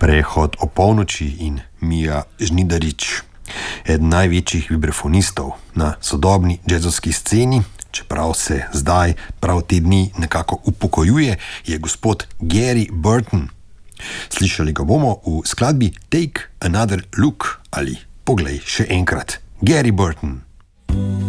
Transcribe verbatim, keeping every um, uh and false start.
Prehod o polnoči in Mija Žnidarič, eden največjih vibrafonistov na sodobni jazzovski sceni, čeprav se zdaj prav te dni nekako upokojuje, je gospod Gary Burton. Slišali ga bomo v skladbi Take Another Look ali Poglej še enkrat. Gary Burton.